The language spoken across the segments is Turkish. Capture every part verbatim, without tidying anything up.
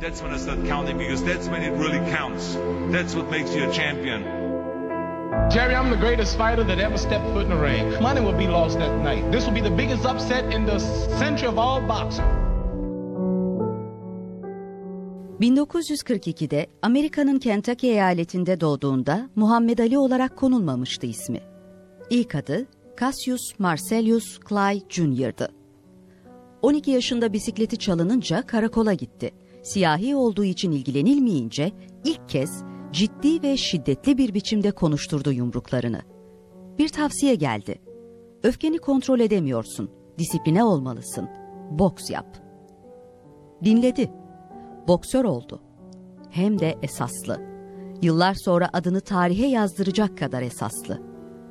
That's when I start counting because that's when it really counts. That's what makes you a champion. Jerry, I'm the greatest fighter that ever stepped foot in the ring. Money will be lost that night. This will be the biggest upset in the century of all boxing. bin dokuz yüz kırk ikide Amerika'nın Kentucky eyaletinde doğduğunda Muhammed Ali olarak konulmamıştı ismi. İlk adı Cassius Marcellus Clay Junior'dı on iki yaşında bisikleti çalınınca karakola gitti. Siyahi olduğu için ilgilenilmeyince ilk kez ciddi ve şiddetli bir biçimde konuşturdu yumruklarını. Bir tavsiye geldi. Öfkeni kontrol edemiyorsun, disipline olmalısın, boks yap. Dinledi. Boksör oldu. Hem de esaslı. Yıllar sonra adını tarihe yazdıracak kadar esaslı.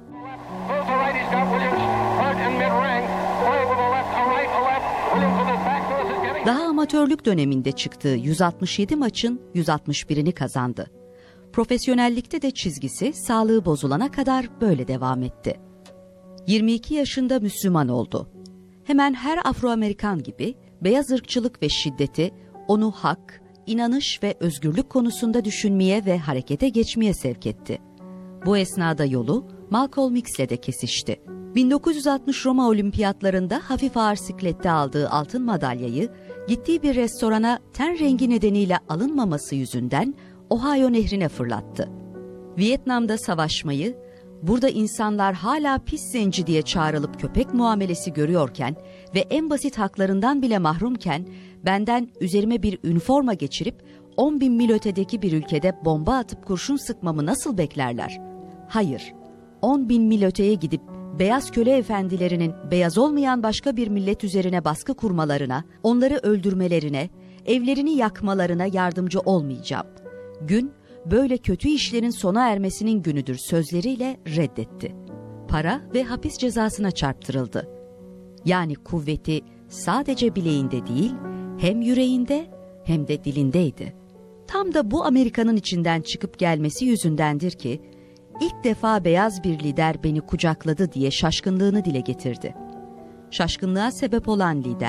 Daha amatörlük döneminde çıktığı yüz altmış yedi maçın yüz altmış birini kazandı. Profesyonellikte de çizgisi sağlığı bozulana kadar böyle devam etti. yirmi iki yaşında Müslüman oldu. Hemen her Afro-Amerikan gibi beyaz ırkçılık ve şiddeti onu hak, inanış ve özgürlük konusunda düşünmeye ve harekete geçmeye sevk etti. Bu esnada yolu Malcolm X'le de kesişti. bin dokuz yüz altmış Roma Olimpiyatlarında hafif ağır siklette aldığı altın madalyayı gittiği bir restorana ten rengi nedeniyle alınmaması yüzünden Ohio Nehri'ne fırlattı. Vietnam'da savaşmayı, burada insanlar hala pis zenci diye çağrılıp köpek muamelesi görüyorken ve en basit haklarından bile mahrumken benden üzerime bir üniforma geçirip on bin mil ötedeki bir ülkede bomba atıp kurşun sıkmamı nasıl beklerler? Hayır, on bin mil öteye gidip beyaz köle efendilerinin beyaz olmayan başka bir millet üzerine baskı kurmalarına, onları öldürmelerine, evlerini yakmalarına yardımcı olmayacağım. Gün, böyle kötü işlerin sona ermesinin günüdür sözleriyle reddetti. Para ve hapis cezasına çarptırıldı. Yani kuvveti sadece bileğinde değil, hem yüreğinde hem de dilindeydi. Tam da bu Amerika'nın içinden çıkıp gelmesi yüzündendir ki, ilk defa beyaz bir lider beni kucakladı diye şaşkınlığını dile getirdi. Şaşkınlığa sebep olan lider,